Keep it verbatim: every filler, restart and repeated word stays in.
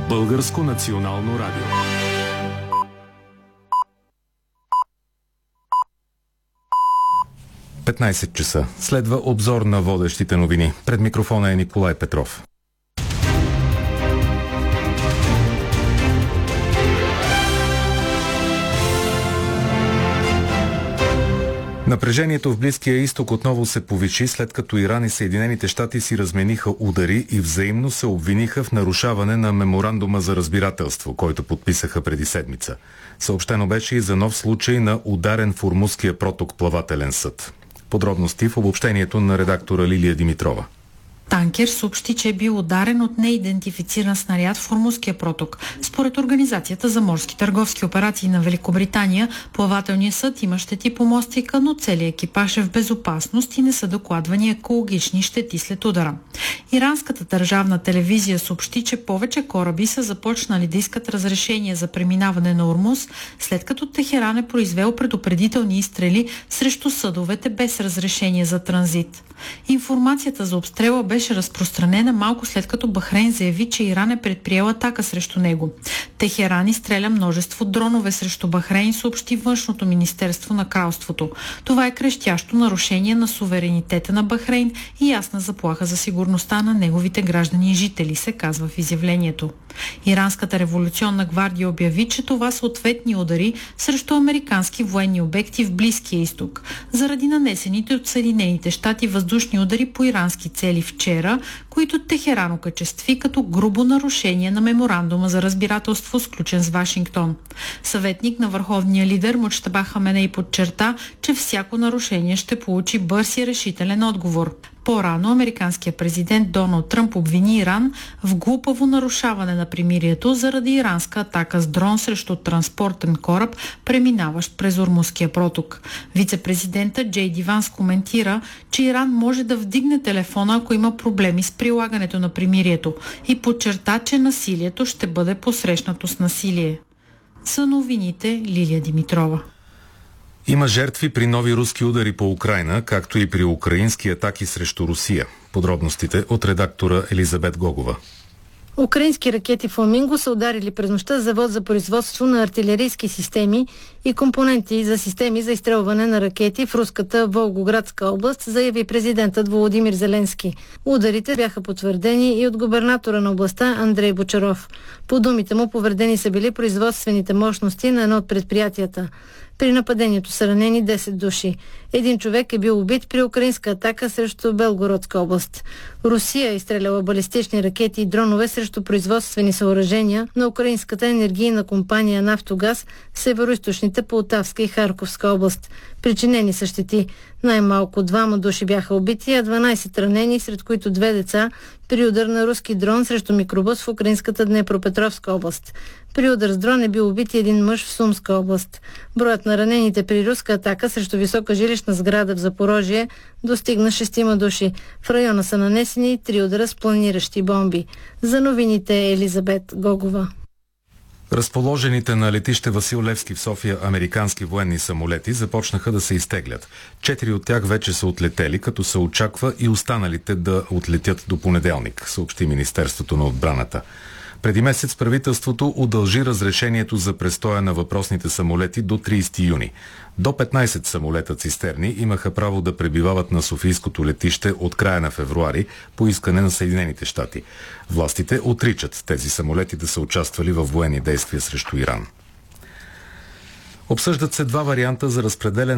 Българско национално радио. петнайсет часа. Следва обзор на водещите новини. Пред микрофона е Николай Петров. Напрежението в Близкия изток отново се повиши, след като Иран и Съединените щати си размениха удари и взаимно се обвиниха в нарушаване на меморандума за разбирателство, който подписаха преди седмица. Съобщено беше и за нов случай на ударен в Ормузския проток плавателен съд. Подробности в обобщението на редактора Лилия Димитрова. Танкер съобщи, че е бил ударен от неидентифициран снаряд в Ормузския проток. Според Организацията за морски търговски операции на Великобритания, плавателният съд има щети по мостика, но целият екипаж е в безопасност и не са докладвани екологични щети след удара. Иранската държавна телевизия съобщи, че повече кораби са започнали да искат разрешение за преминаване на Ормуз, след като Техеран е произвел предупредителни изстрели срещу съдовете без разрешение за транзит. Информацията за обстрела беше разпространена малко след като Бахрейн заяви, че Иран е предприел атака срещу него. Техеран изстреля множество дронове срещу Бахрейн, съобщи Външното министерство на кралството. Това е крещящо нарушение на суверенитета на Бахрейн и ясна заплаха за сигурността на неговите граждани и жители, се казва в изявлението. Иранската революционна гвардия обяви, че това са ответни удари срещу американски военни обекти в Близкия изток, заради нанесените от Съединените щати въздушни удари по ирански цели вчера, които Техеран окачестви като грубо нарушение на меморандума за разбирателство, сключен с Вашингтон. Съветник на върховния лидер Муджтаба Хаменеи подчерта, че всяко нарушение ще получи бърз и решителен отговор. По-рано американският президент Доналд Тръмп обвини Иран в глупаво нарушаване на примирието заради иранска атака с дрон срещу транспортен кораб, преминаващ през Ормузския проток. Вице-президентът Джей Ди Ванс коментира, че Иран може да вдигне телефона, ако има проблеми с прилагането на примирието, и подчерта, че насилието ще бъде посрещнато с насилие. За новините Лилия Димитрова. Има жертви при нови руски удари по Украйна, както и при украински атаки срещу Русия. Подробностите от редактора Елизабет Гогова. Украински ракети «Фламинго» са ударили през нощта завод за производство на артилерийски системи и компоненти за системи за изстрелване на ракети в руската Волгоградска област, заяви президентът Володимир Зеленски. Ударите бяха потвърдени и от губернатора на областта Андрей Бочаров. По думите му, повредени са били производствените мощности на едно от предприятията. При нападението са ранени десет души. Един човек е бил убит при украинска атака срещу Белгородска област. Русия е изстреляла балистични ракети и дронове срещу производствени съоръжения на украинската енергийна компания «Нафтогаз» в североизточните Полтавска и Харковска област. Причинени са щети. Най-малко двама души бяха убити, а дванайсет ранени, сред които две деца, при удар на руски дрон срещу микробус в украинската Днепропетровска област. При удар с дрон е бил убит един мъж в Сумска област. Броят на ранените при руска атака срещу висока жилищна сграда в Запорожие достигна шестима души. В района са нанесени три удара с планиращи бомби. За новините е Елизабет Гогова. Разположените на летище Васил Левски в София американски военни самолети започнаха да се изтеглят. Четири от тях вече са отлетели, като се очаква и останалите да отлетят до понеделник, съобщи Министерството на отбраната. Преди месец правителството удължи разрешението за престоя на въпросните самолети до трийсети юни. До петнайсет самолета цистерни имаха право да пребивават на Софийското летище от края на февруари по искане на Съединените щати. Властите отричат тези самолети да са участвали в военни действия срещу Иран. Обсъждат се два варианта за разпределяне